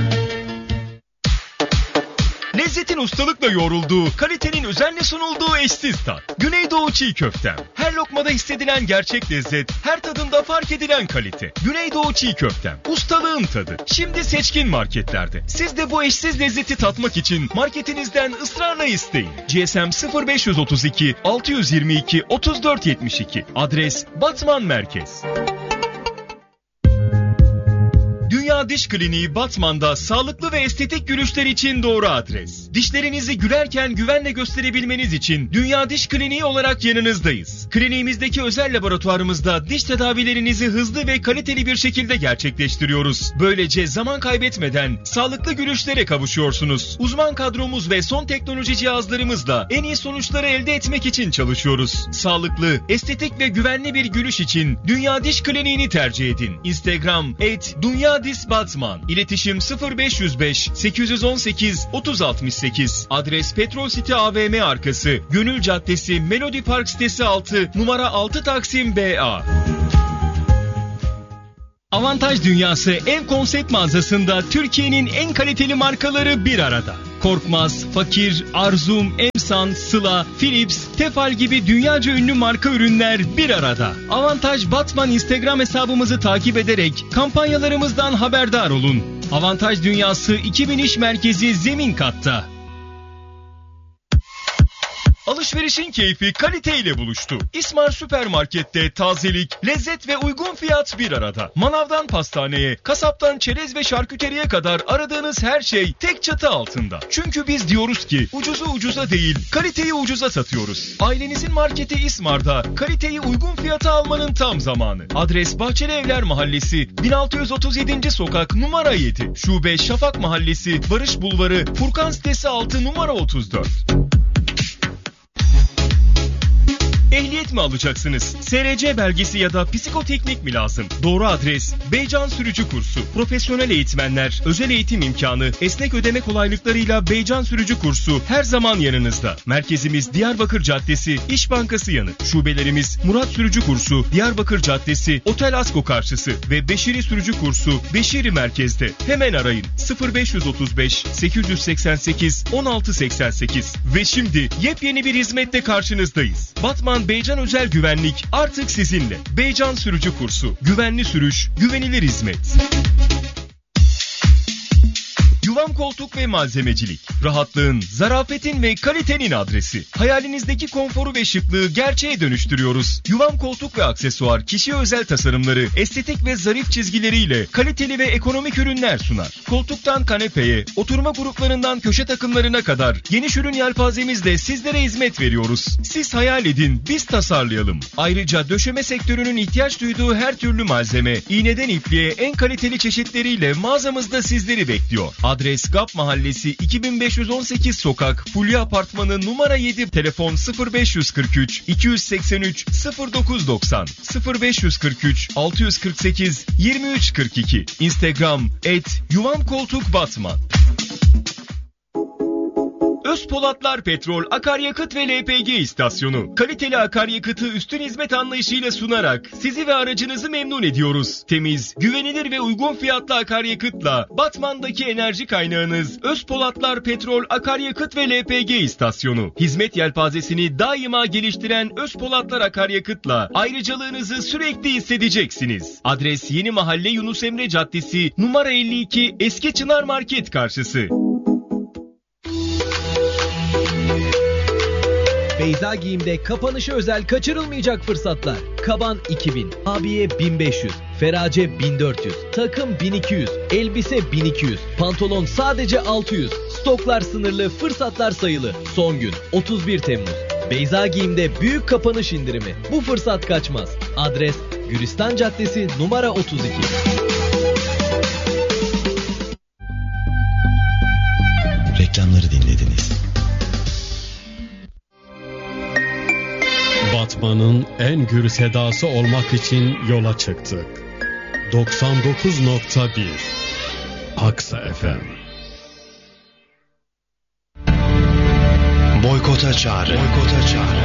Lezzetin ustalıkla yoğrulduğu, kalitenin özenle sunulduğu eşsiz tat. Güneydoğu Çiğ Köftem. Her lokmada hissedilen gerçek lezzet, her tadında fark edilen kalite. Güneydoğu Çiğ Köftem. Ustalığın tadı. Şimdi seçkin marketlerde. Siz de bu eşsiz lezzeti tatmak için marketinizden ısrarla isteyin. G S M sıfır beş otuz iki altı yüz yirmi iki otuz dört yetmiş iki. Adres Batman Merkez. Dünya Dünya Diş Kliniği Batman'da sağlıklı ve estetik gülüşler için doğru adres. Dişlerinizi gülerken güvenle gösterebilmeniz için Dünya Diş Kliniği olarak yanınızdayız. Kliniğimizdeki özel laboratuvarımızda diş tedavilerinizi hızlı ve kaliteli bir şekilde gerçekleştiriyoruz. Böylece zaman kaybetmeden sağlıklı gülüşlere kavuşuyorsunuz. Uzman kadromuz ve son teknoloji cihazlarımızla en iyi sonuçları elde etmek için çalışıyoruz. Sağlıklı, estetik ve güvenli bir gülüş için Dünya Diş Kliniğini tercih edin. Instagram et Dünya Diş Batman. İletişim sıfır beş yüz beş sekiz yüz on sekiz otuz altmış sekiz. Adres Petrol City A V M arkası, Gönül Caddesi, Melody Park sitesi altı, numara altı Taksim B A. Avantaj Dünyası Ev Konsept Mağazası'nda Türkiye'nin en kaliteli markaları bir arada. Korkmaz, Fakir, Arzum, Emsan, Sıla, Philips, Tefal gibi dünyaca ünlü marka ürünler bir arada. Avantaj Batman Instagram hesabımızı takip ederek kampanyalarımızdan haberdar olun. Avantaj Dünyası iki bin İş Merkezi zemin katta. Alışverişin keyfi kaliteyle buluştu. İsmar Süpermarket'te tazelik, lezzet ve uygun fiyat bir arada. Manavdan pastaneye, kasaptan çerez ve şarküteriye kadar aradığınız her şey tek çatı altında. Çünkü biz diyoruz ki ucuzu ucuza değil, kaliteyi ucuza satıyoruz. Ailenizin marketi İsmar'da kaliteyi uygun fiyata almanın tam zamanı. Adres Bahçeli Evler Mahallesi, bin altı yüz otuz yedinci sokak numara yedi. Şube Şafak Mahallesi, Barış Bulvarı, Furkan sitesi altı numara otuz dört. Ehliyet mi alacaksınız? S R C belgesi ya da psikoteknik mi lazım? Doğru adres Beycan Sürücü Kursu. Profesyonel eğitmenler, özel eğitim imkanı, esnek ödeme kolaylıklarıyla Beycan Sürücü Kursu her zaman yanınızda. Merkezimiz Diyarbakır Caddesi, İş Bankası yanı. Şubelerimiz Murat Sürücü Kursu, Diyarbakır Caddesi, Otel Asko karşısı ve Beşiri Sürücü Kursu, Beşiri merkezde. Hemen arayın sıfır beş otuz beş sekiz yüz seksen sekiz on altı seksen sekiz. Ve şimdi yepyeni bir hizmette karşınızdayız. Batman Beycan Özel Güvenlik artık sizinle. Beycan Sürücü Kursu. Güvenli sürüş, güvenilir hizmet. Yuvam Koltuk ve Malzemecilik. Rahatlığın, zarafetin ve kalitenin adresi. Hayalinizdeki konforu ve şıklığı gerçeğe dönüştürüyoruz. Yuvam Koltuk ve Aksesuar kişiye özel tasarımları, estetik ve zarif çizgileriyle kaliteli ve ekonomik ürünler sunar. Koltuktan kanepeye, oturma gruplarından köşe takımlarına kadar geniş ürün yelpazemizle sizlere hizmet veriyoruz. Siz hayal edin, biz tasarlayalım. Ayrıca döşeme sektörünün ihtiyaç duyduğu her türlü malzeme, iğneden ipliğe en kaliteli çeşitleriyle mağazamızda sizleri bekliyor. Adres G A P Mahallesi iki bin beş yüz on sekiz Sokak, Fulya Apartmanı numara yedi, telefon sıfır beş kırk üç iki yüz seksen üç sıfır dokuz doksan, sıfır beş kırk üç altı yüz kırk sekiz yirmi üç kırk iki, Instagram et Yuvam Koltuk Batman. Özpolatlar Petrol Akaryakıt ve L P G istasyonu. Kaliteli akaryakıtı üstün hizmet anlayışıyla sunarak sizi ve aracınızı memnun ediyoruz. Temiz, güvenilir ve uygun fiyatlı akaryakıtla Batman'daki enerji kaynağınız Özpolatlar Petrol Akaryakıt ve L P G istasyonu. Hizmet yelpazesini daima geliştiren Özpolatlar Akaryakıt'la ayrıcalığınızı sürekli hissedeceksiniz. Adres Yeni Mahalle Yunus Emre Caddesi, numara elli iki, Eski Çınar Market karşısı. Beyza Giyim'de kapanışa özel kaçırılmayacak fırsatlar. Kaban iki bin, abiye bin beş yüz, ferace bin dört yüz, takım bin iki yüz, elbise bin iki yüz, pantolon sadece altı yüz. Stoklar sınırlı, fırsatlar sayılı. Son gün otuz bir Temmuz. Beyza Giyim'de büyük kapanış indirimi. Bu fırsat kaçmaz. Adres Gülistan Caddesi numara otuz iki. Reklamları dinlediniz. Batman'ın en gür sedası olmak için yola çıktık. doksan dokuz nokta bir Aksa F M. Boykota çağrı. Boykota çağrı.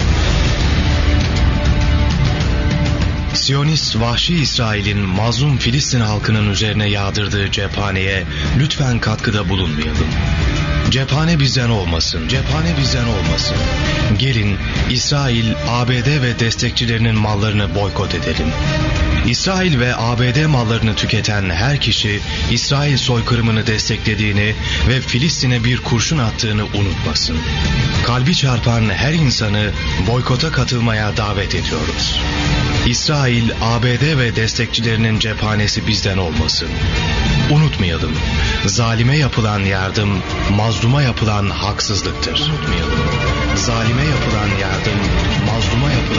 Siyonist vahşi İsrail'in mazlum Filistin halkının üzerine yağdırdığı cephaneye lütfen katkıda bulunmayalım. Cephane bizden olmasın, cephane bizden olmasın. Gelin İsrail, A B D ve destekçilerinin mallarını boykot edelim. İsrail ve A B D mallarını tüketen her kişi İsrail soykırımını desteklediğini ve Filistin'e bir kurşun attığını unutmasın. Kalbi çarpan her insanı boykota katılmaya davet ediyoruz. İsrail, A B D ve destekçilerinin cephanesi bizden olmasın. Unutmayalım, zalime yapılan yardım, mazluma yapılan haksızlıktır. Unutmayalım, zalime yapılan yardım, mazluma yapılan